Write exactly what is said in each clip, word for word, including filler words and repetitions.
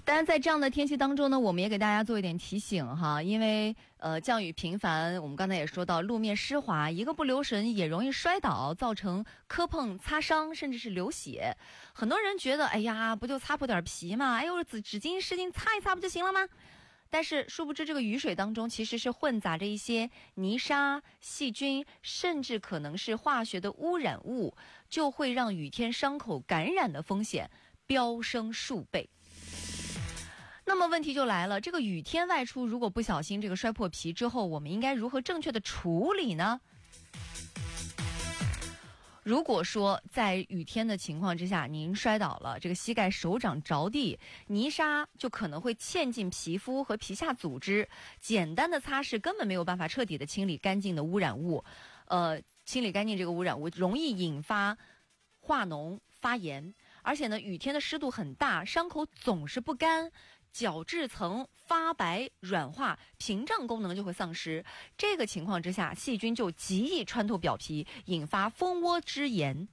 当然在这样的天气当中呢，我们也给大家做一点提醒哈，因为呃降雨频繁，我们刚才也说到路面湿滑，一个不留神也容易摔倒，造成磕碰擦伤甚至是流血。很多人觉得哎呀不就擦破点皮嘛，哎呦纸纸巾湿巾擦一擦不就行了吗？但是殊不知这个雨水当中其实是混杂着一些泥沙、细菌，甚至可能是化学的污染物，就会让雨天伤口感染的风险飙升数倍。那么问题就来了，这个雨天外出如果不小心这个摔破皮之后，我们应该如何正确的处理呢？如果说在雨天的情况之下您摔倒了，这个膝盖手掌着地，泥沙就可能会嵌进皮肤和皮下组织，简单的擦拭根本没有办法彻底的清理干净的污染物，呃，清理干净这个污染物容易引发化脓发炎，而且呢雨天的湿度很大，伤口总是不干，角质层发白软化，屏障功能就会丧失。这个情况之下，细菌就极易穿透表皮，引发蜂窝之炎。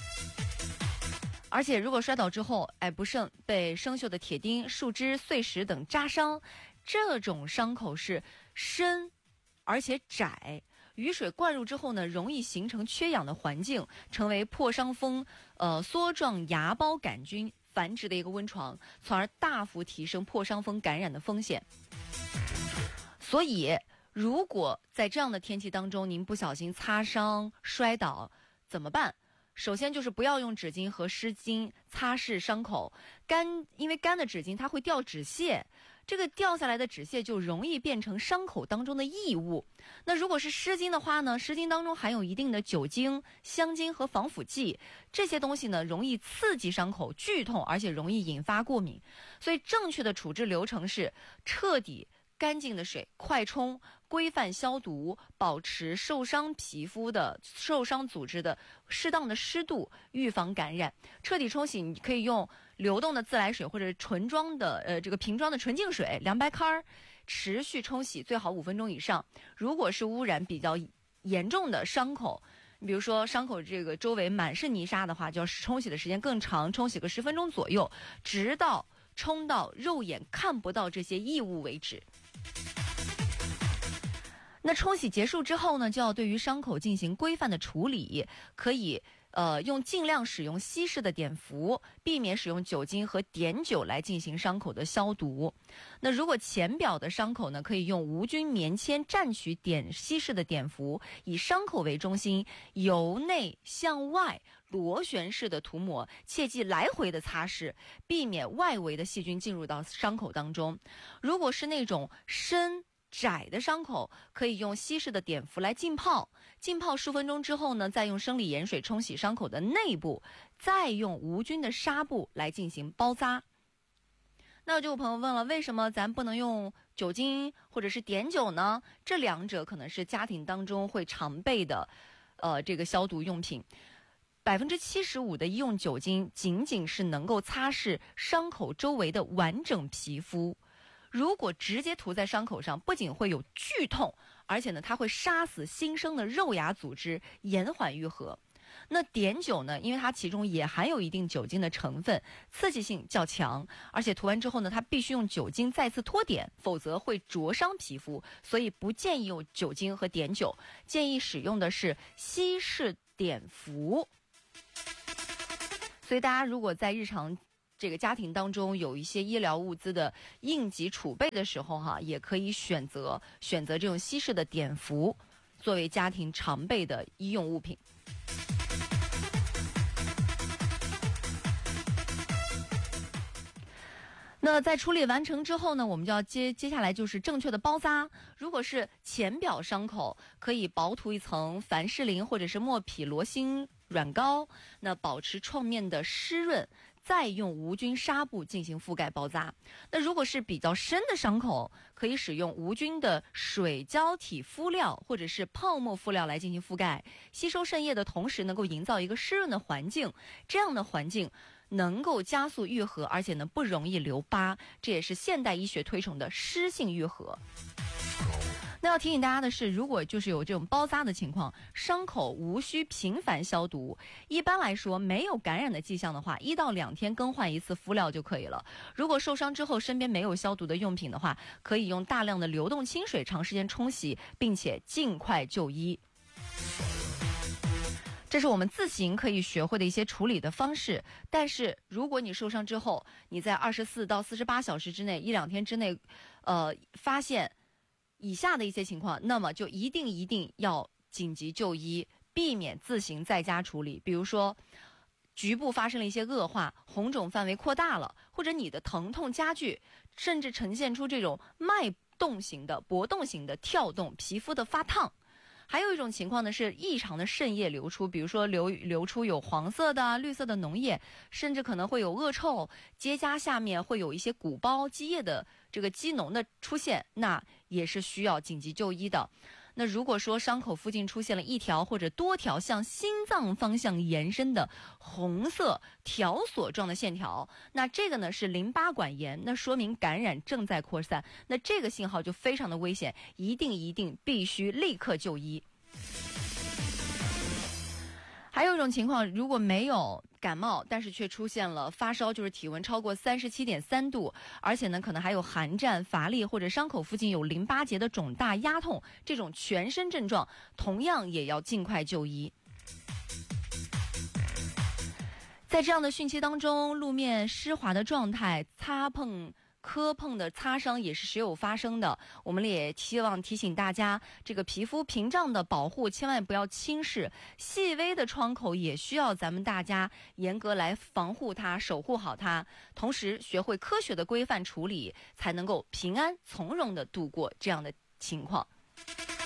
而且如果摔倒之后，哎，不慎被生锈的铁钉、树枝、碎石等扎伤，这种伤口是深而且窄，雨水灌入之后呢，容易形成缺氧的环境，成为破伤风呃梭状芽孢杆菌繁殖的一个温床，从而大幅提升破伤风感染的风险。所以如果在这样的天气当中您不小心擦伤摔倒怎么办？首先就是不要用纸巾和湿巾擦拭伤口，干因为干的纸巾它会掉纸屑，这个掉下来的纸屑就容易变成伤口当中的异物。那如果是湿巾的话呢，湿巾当中含有一定的酒精、香精和防腐剂，这些东西呢容易刺激伤口剧痛，而且容易引发过敏。所以正确的处置流程是彻底干净的水快冲，规范消毒，保持受伤皮肤的受伤组织的适当的湿度，预防感染。彻底冲洗你可以用流动的自来水或者纯装的呃这个瓶装的纯净水凉白开儿，持续冲洗最好五分钟以上。如果是污染比较严重的伤口，你比如说伤口这个周围满是泥沙的话，就要冲洗的时间更长，冲洗个十分钟左右，直到冲到肉眼看不到这些异物为止。那冲洗结束之后呢，就要对于伤口进行规范的处理，可以呃用尽量使用稀释的碘伏，避免使用酒精和碘酒来进行伤口的消毒。那如果浅表的伤口呢，可以用无菌棉签蘸取碘稀释的碘伏，以伤口为中心，由内向外螺旋式的涂抹，切忌来回的擦拭，避免外围的细菌进入到伤口当中。如果是那种深窄的伤口，可以用稀释的碘伏来浸泡，浸泡数分钟之后呢，再用生理盐水冲洗伤口的内部，再用无菌的纱布来进行包扎。那就有朋友问了，为什么咱不能用酒精或者是碘酒呢？这两者可能是家庭当中会常备的呃这个消毒用品。百分之七十五的医用酒精仅仅是能够擦拭伤口周围的完整皮肤，如果直接涂在伤口上，不仅会有剧痛，而且呢，它会杀死新生的肉芽组织，延缓愈合。那碘酒呢，因为它其中也含有一定酒精的成分，刺激性较强，而且涂完之后呢，它必须用酒精再次脱碘，否则会灼伤皮肤，所以不建议用酒精和碘酒，建议使用的是稀释碘伏。所以大家如果在日常这个家庭当中有一些医疗物资的应急储备的时候哈，也可以选择选择这种稀释的碘伏作为家庭常备的医用物品。那在处理完成之后呢，我们就要接接下来就是正确的包扎。如果是浅表伤口，可以薄涂一层凡士林或者是莫匹罗辛软膏，那保持创面的湿润，再用无菌纱布进行覆盖包扎。那如果是比较深的伤口，可以使用无菌的水胶体敷料或者是泡沫敷料来进行覆盖，吸收渗液的同时能够营造一个湿润的环境，这样的环境能够加速愈合，而且呢不容易留疤，这也是现代医学推崇的湿性愈合。 那要提醒大家的是，如果就是有这种包扎的情况，伤口无需频繁消毒。一般来说，没有感染的迹象的话，一到两天更换一次敷料就可以了。如果受伤之后身边没有消毒的用品的话，可以用大量的流动清水长时间冲洗，并且尽快就医。这是我们自行可以学会的一些处理的方式，但是如果你受伤之后，你在二十四到四十八小时之内，一两天之内，呃，发现以下的一些情况，那么就一定一定要紧急就医，避免自行在家处理。比如说，局部发生了一些恶化，红肿范围扩大了，或者你的疼痛加剧，甚至呈现出这种脉动型的、搏动型的跳动，皮肤的发烫。还有一种情况呢是异常的渗液流出，比如说流流出有黄色的、绿色的脓液，甚至可能会有恶臭，结痂下面会有一些鼓包、积液的这个积脓的出现，那也是需要紧急就医的。那如果说伤口附近出现了一条或者多条向心脏方向延伸的红色条索状的线条，那这个呢是淋巴管炎，那说明感染正在扩散，那这个信号就非常的危险，一定一定必须立刻就医。还有一种情况，如果没有感冒，但是却出现了发烧，就是体温超过三十七点三度，而且呢可能还有寒战、乏力，或者伤口附近有淋巴结的肿大、压痛，这种全身症状，同样也要尽快就医。在这样的汛期当中，路面湿滑的状态，擦碰磕碰的擦伤也是时有发生的，我们也希望提醒大家，这个皮肤屏障的保护千万不要轻视，细微的创口也需要咱们大家严格来防护它，守护好它，同时学会科学的规范处理，才能够平安从容的度过这样的情况。